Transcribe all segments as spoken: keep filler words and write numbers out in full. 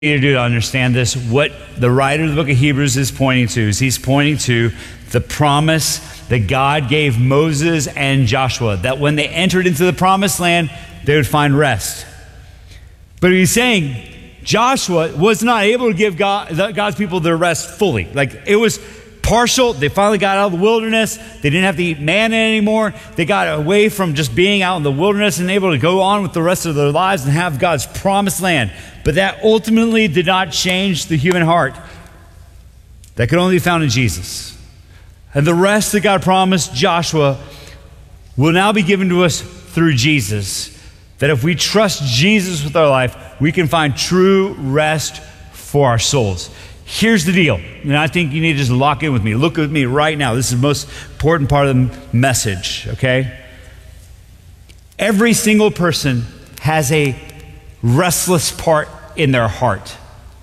you to do to understand this, what the writer of the book of Hebrews is pointing to is he's pointing to the promise that God gave Moses and Joshua, that when they entered into the promised land, they would find rest. But he's saying Joshua was not able to give God, God's people their rest fully. Like, it was partial. They finally got out of the wilderness. They didn't have to eat manna anymore. They got away from just being out in the wilderness and able to go on with the rest of their lives and have God's promised land. But that ultimately did not change the human heart. That could only be found in Jesus. And the rest that God promised Joshua will now be given to us through Jesus. That if we trust Jesus with our life, we can find true rest for our souls. Here's the deal, and I think you need to just lock in with me. Look at me right now. This is the most important part of the message, okay? Every single person has a restless part in their heart.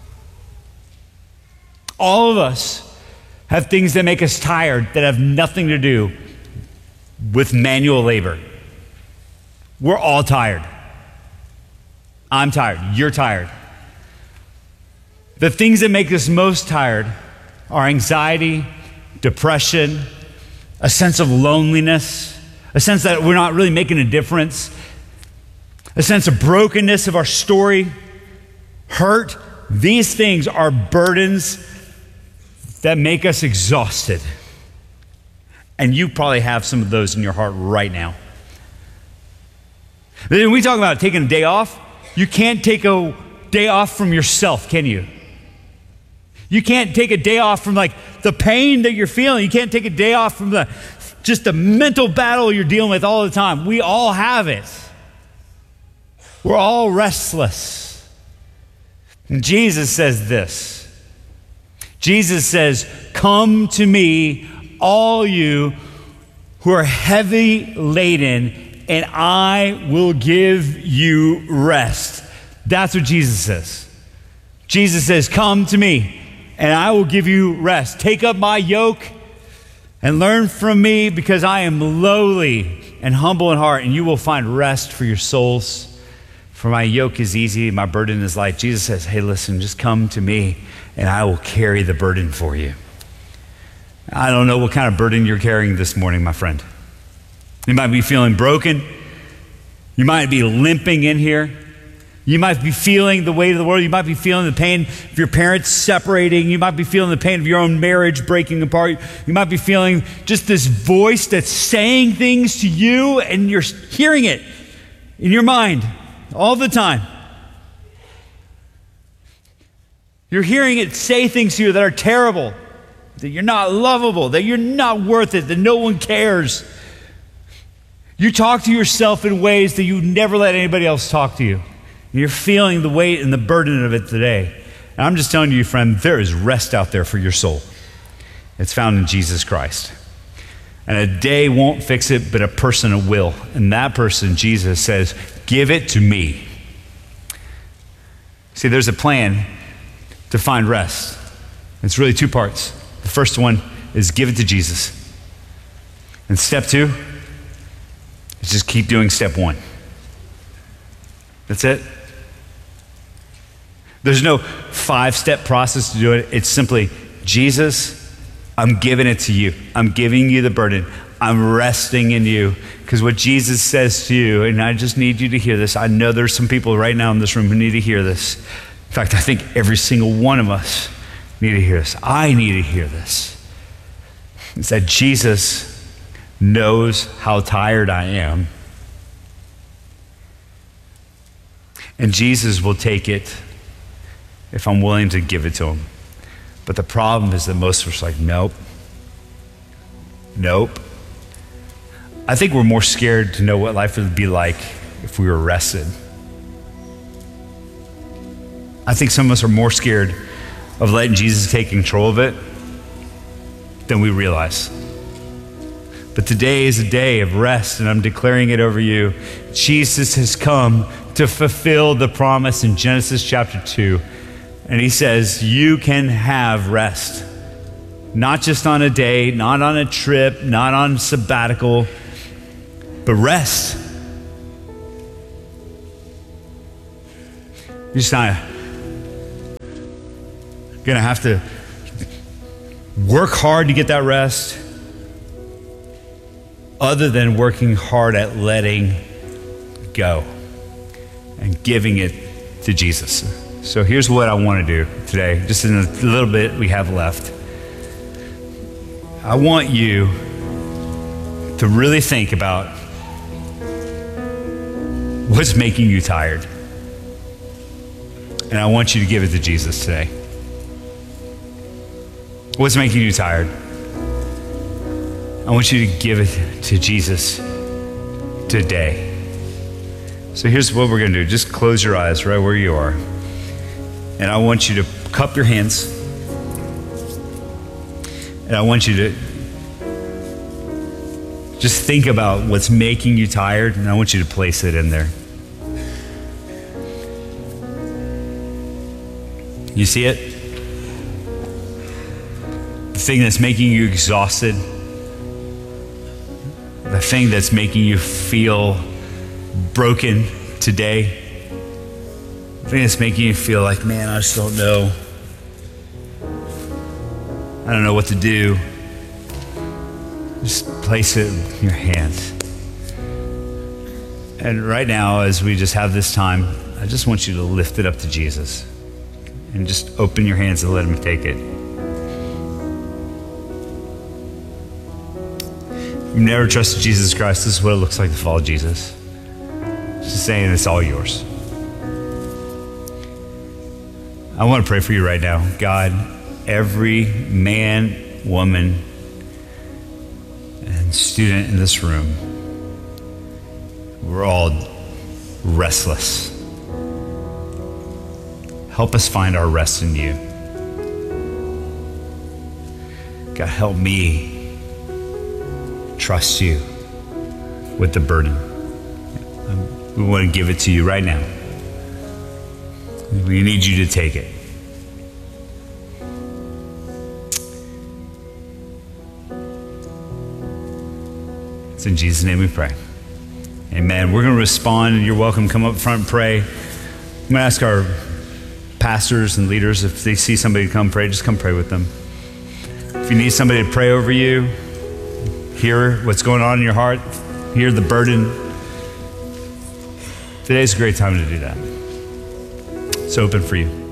All of us have things that make us tired that have nothing to do with manual labor. We're all tired. I'm tired. You're tired. The things that make us most tired are anxiety, depression, a sense of loneliness, a sense that we're not really making a difference, a sense of brokenness of our story, hurt. These things are burdens that make us exhausted. And you probably have some of those in your heart right now. Then we talk about taking a day off. You can't take a day off from yourself, can you? You can't take a day off from like the pain that you're feeling. You can't take a day off from the just the mental battle you're dealing with all the time. We all have it. We're all restless. And Jesus says this. Jesus says, "Come to me, all you who are heavy laden, and I will give you rest." That's what Jesus says. Jesus says, "Come to me, and I will give you rest. Take up my yoke and learn from me, because I am lowly and humble in heart, and you will find rest for your souls. For my yoke is easy, my burden is light." Jesus says, hey, listen, just come to me, and I will carry the burden for you. I don't know what kind of burden you're carrying this morning, my friend. You might be feeling broken. You might be limping in here. You might be feeling the weight of the world. You might be feeling the pain of your parents separating. You might be feeling the pain of your own marriage breaking apart. You might be feeling just this voice that's saying things to you, and you're hearing it in your mind all the time. You're hearing it say things to you that are terrible, that you're not lovable, that you're not worth it, that no one cares. You talk to yourself in ways that you never let anybody else talk to you. You're feeling the weight and the burden of it today. And I'm just telling you, friend, there is rest out there for your soul. It's found in Jesus Christ. And a day won't fix it, but a person will. And that person, Jesus says, give it to me. See, there's a plan to find rest. It's really two parts. The first one is give it to Jesus. And step two is just keep doing step one. That's it. There's no five-step process to do it. It's simply, Jesus, I'm giving it to you. I'm giving you the burden. I'm resting in you. Because what Jesus says to you, and I just need you to hear this. I know there's some people right now in this room who need to hear this. In fact, I think every single one of us need to hear this. I need to hear this. It's that Jesus knows how tired I am. And Jesus will take it if I'm willing to give it to him. But the problem is that most of us are like, nope. Nope. I think we're more scared to know what life would be like if we were rested. I think some of us are more scared of letting Jesus take control of it than we realize. But today is a day of rest, and I'm declaring it over you. Jesus has come to fulfill the promise in Genesis chapter two. And he says, you can have rest. Not just on a day, not on a trip, not on sabbatical, but rest. You just kind of going to have to work hard to get that rest, other than working hard at letting go and giving it to Jesus. So here's what I want to do today, just in a little bit we have left. I want you to really think about what's making you tired. And I want you to give it to Jesus today. What's making you tired? I want you to give it to Jesus today. So here's what we're going to do. Just close your eyes right where you are. And I want you to cup your hands. And I want you to just think about what's making you tired, and I want you to place it in there. You see it? The thing that's making you exhausted, the thing that's making you feel broken today, the thing that's making you feel like, man, I just don't know. I don't know what to do. Just place it in your hands. And right now, as we just have this time, I just want you to lift it up to Jesus and just open your hands and let him take it. If you've never trusted Jesus Christ, this is what it looks like to follow Jesus. Just saying it's all yours. I want to pray for you right now. God, every man, woman, and student in this room, we're all restless. Help us find our rest in you. God, help me trust you with the burden. We want to give it to you right now. We need you to take it. It's in Jesus' name we pray. Amen. We're going to respond, and you're welcome. Come up front and pray. I'm going to ask our pastors and leaders, if they see somebody come pray, just come pray with them. If you need somebody to pray over you, hear what's going on in your heart, hear the burden, today's a great time to do that. It's open for you.